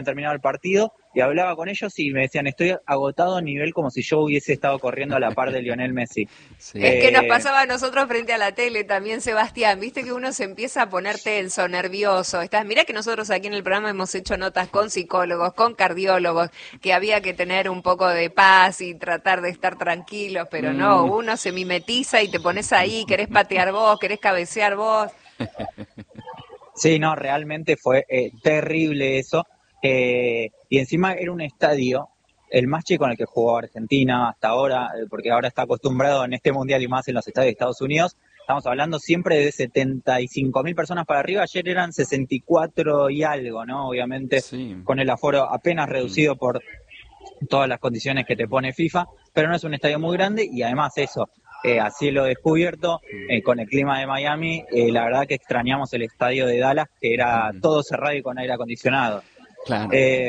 terminado el partido y hablaba con ellos y me decían, estoy agotado a nivel como si yo hubiese estado corriendo a la par de Lionel Messi. Sí. Es que nos pasaba a nosotros frente a la tele también, Sebastián. Viste que uno se empieza a poner tenso, nervioso. Mirá que nosotros aquí en el programa hemos hecho notas con psicólogos, con cardiólogos, que había que tener un poco de paz y tratar de estar tranquilos, pero no, uno se mimetiza y te pones ahí, querés patear vos, querés cabecear vos. Sí, no, realmente fue terrible eso. Y encima era un estadio, el más chico en el que jugó Argentina hasta ahora, porque ahora está acostumbrado en este mundial y más en los estadios de Estados Unidos. Estamos hablando siempre de 75.000 personas para arriba. Ayer eran 64 y algo, ¿no? Obviamente Sí. con el aforo apenas reducido por todas las condiciones que te pone FIFA, pero no es un estadio muy grande y además eso, a cielo descubierto, con el clima de Miami, la verdad que extrañamos el estadio de Dallas, que era todo cerrado y con aire acondicionado. Claro.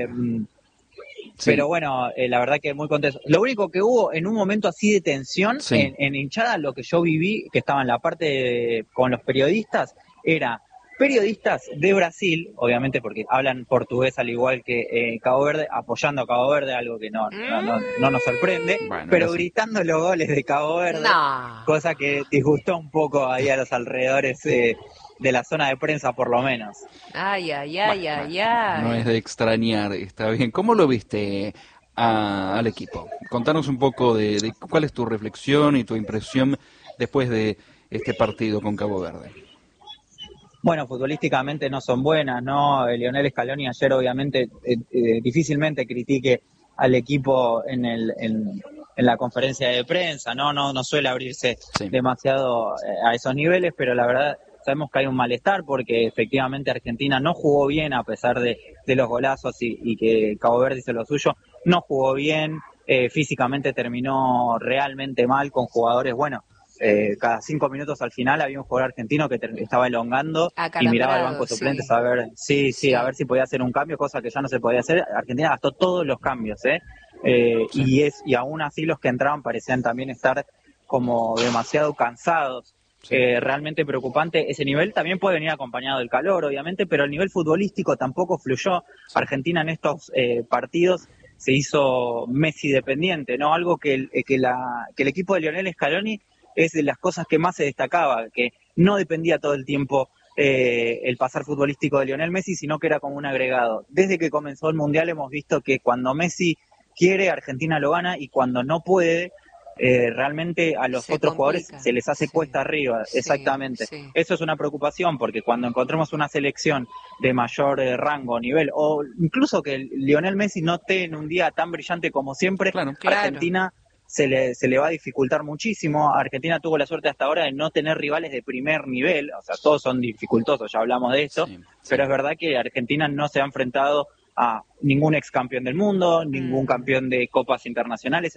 Sí. Pero bueno, la verdad que muy contento. Lo único que hubo en un momento así de tensión Sí. en hinchada, lo que yo viví, que estaba en la parte con los periodistas, era periodistas de Brasil, obviamente porque hablan portugués al igual que Cabo Verde, apoyando a Cabo Verde, algo que no nos sorprende, Bueno, pero gracias. gritando los goles de Cabo Verde, No. cosa que disgustó un poco ahí a los alrededores de la zona de prensa por lo menos. Ay, ay, Bueno, ay, ay, ay. no es de extrañar, está bien. ¿Cómo lo viste al equipo? Contanos un poco de cuál es tu reflexión y tu impresión después de este partido con Cabo Verde. Bueno, futbolísticamente no son buenas, ¿no? Lionel Scaloni ayer obviamente difícilmente critique al equipo en la conferencia de prensa, ¿no? No suele abrirse Sí. demasiado a esos niveles, pero la verdad sabemos que hay un malestar porque efectivamente Argentina no jugó bien a pesar de los golazos y que Cabo Verde hizo lo suyo, no jugó bien, físicamente terminó realmente mal con jugadores, bueno, cada 5 minutos al final había un jugador argentino que estaba elongando y miraba al banco de suplentes sí. a ver, a ver si podía hacer un cambio, cosa que ya no se podía hacer. Argentina gastó todos los cambios, Sí. y aún así los que entraban parecían también estar como demasiado cansados. Sí. Realmente preocupante ese nivel. También puede venir acompañado del calor, obviamente, pero el nivel futbolístico tampoco fluyó. Sí. Argentina en estos partidos se hizo Messi dependiente, ¿no? Algo que el equipo de Lionel Scaloni es de las cosas que más se destacaba, que no dependía todo el tiempo el pasar futbolístico de Lionel Messi, sino que era como un agregado. Desde que comenzó el Mundial hemos visto que cuando Messi quiere, Argentina lo gana, y cuando no puede, realmente a los Se otros complica. jugadores se les hace Sí. cuesta arriba. Sí, Exactamente. sí. Eso es una preocupación, porque cuando encontremos una selección de mayor rango, nivel, o incluso que Lionel Messi no esté en un día tan brillante como siempre, Claro. Argentina se le va a dificultar muchísimo. Argentina tuvo la suerte hasta ahora de no tener rivales de primer nivel, o sea, todos son dificultosos, ya hablamos de esto, Sí. pero es verdad que Argentina no se ha enfrentado a ningún ex campeón del mundo, ningún campeón de copas internacionales,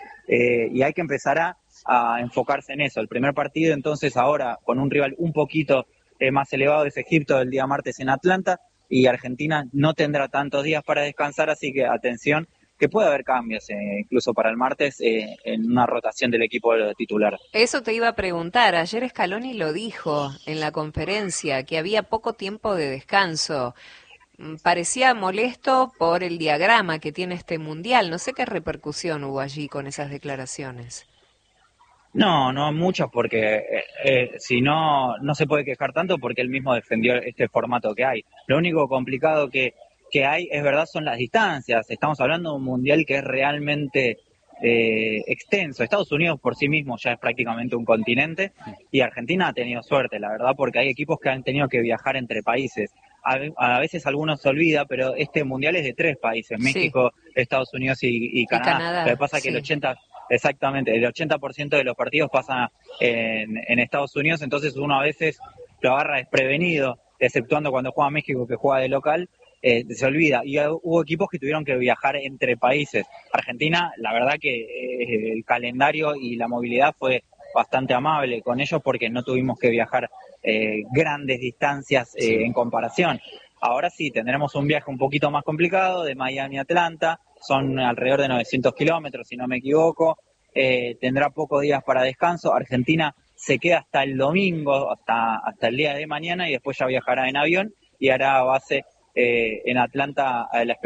y hay que empezar a enfocarse en eso. El primer partido, entonces, ahora con un rival un poquito más elevado es Egipto el día martes en Atlanta, y Argentina no tendrá tantos días para descansar, así que atención, que puede haber cambios, incluso para el martes, en una rotación del equipo titular. Eso te iba a preguntar. Ayer Scaloni lo dijo en la conferencia, que había poco tiempo de descanso. Parecía molesto por el diagrama que tiene este mundial. No sé qué repercusión hubo allí con esas declaraciones. No muchas, porque si no se puede quejar tanto porque él mismo defendió este formato que hay. Lo único complicado que hay, es verdad, son las distancias. Estamos hablando de un mundial que es realmente extenso. Estados Unidos por sí mismo ya es prácticamente un continente, y Argentina ha tenido suerte, la verdad, porque hay equipos que han tenido que viajar entre países. A veces algunos se olvida, pero este mundial es de 3 países, México, Estados Unidos y Canadá. Lo que pasa es que Exactamente, el 80% de los partidos pasan en Estados Unidos, entonces uno a veces lo agarra desprevenido, exceptuando cuando juega México, que juega de local, se olvida. Y hubo equipos que tuvieron que viajar entre países. Argentina, la verdad que el calendario y la movilidad fue bastante amable con ellos, porque no tuvimos que viajar grandes distancias en comparación. Ahora sí, tendremos un viaje un poquito más complicado de Miami a Atlanta. Son alrededor de 900 kilómetros, si no me equivoco. Tendrá pocos días para descanso. Argentina se queda hasta el domingo, hasta el día de mañana, y después ya viajará en avión y hará base en Atlanta la